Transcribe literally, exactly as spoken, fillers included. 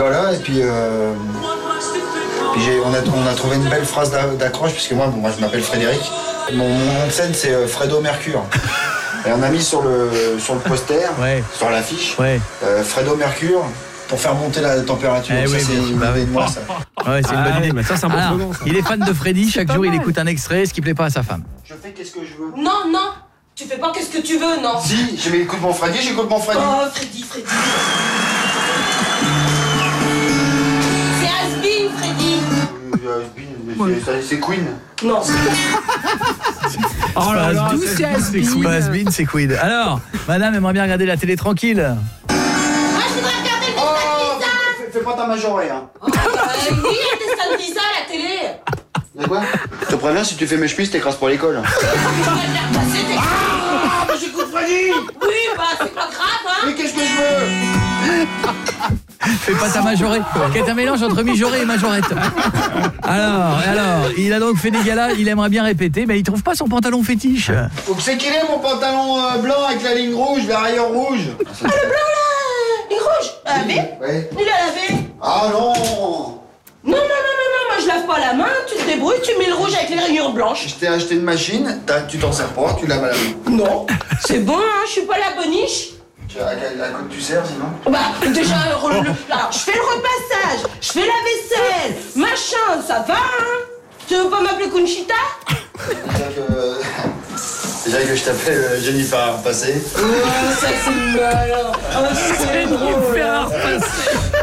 rigolo et puis, euh, puis j'ai, on, a, on a trouvé une belle phrase d'accroche puisque moi, bon, moi je m'appelle Frédéric. Mon, mon nom de scène c'est euh, Fredo Mercure. Et on a mis sur le, sur le poster, ouais. sur l'affiche, ouais. euh, Fredo Mercure. Pour faire monter la température, eh ça oui, c'est une bah idée de moi ça. Ouais, c'est une bonne idée. Ça, c'est un bon slogan, ça. Il est fan de Freddy, chaque jour il écoute un extrait, ce qui plaît pas à sa femme. Je fais qu'est-ce que je veux. Non, non, tu fais pas qu'est-ce que tu veux, non. Si, j'écoute mon Freddy, j'écoute mon Freddy. Oh, Freddy, Freddy. C'est Has-Been, Freddy. Euh, Has-Been, c'est, c'est Queen. Non, c'est oh là là, c'est Has-Been. Has-Been, c'est Queen. Alors, madame aimerait bien regarder la télé tranquille. Fais pas ta majorée, hein. Oh, bah, oui, il y a des stades Visa à la télé. Y'a quoi? Je te préviens, si tu fais mes chevilles, t'écrases pour l'école. Ah, mais j'écoute Freddy. Oui, bah c'est pas grave, hein. Mais qu'est-ce que je veux? Fais pas ta majorée, qui est un mélange entre mijaurée et majorette. Alors, alors, il a donc fait des galas, il aimerait bien répéter, mais il trouve pas son pantalon fétiche. Faut que c'est qu'il est mon pantalon euh, blanc avec la ligne rouge, la rayure rouge. Ah, le blanc là, ligne rouge. Lavé? Ouais. Il a lavé. Ah non. Non, non, non, non, non, moi je lave pas la main, tu te débrouilles, tu mets le rouge avec les rayures blanches. Je t'ai acheté une machine, tu t'en sers pas, tu laves à la main. Non, c'est bon, hein, je suis pas la boniche. À quoi tu sers sinon? Bah déjà, le, le, alors, je fais le repassage, je fais la vaisselle, machin, ça va, hein. Tu veux pas m'appeler Conchita? Déjà que... Déjà que je t'appelle euh, Jennifer à repasser. Oh, ça c'est malin. Oh, c'est drôle. Jennifer à repasser.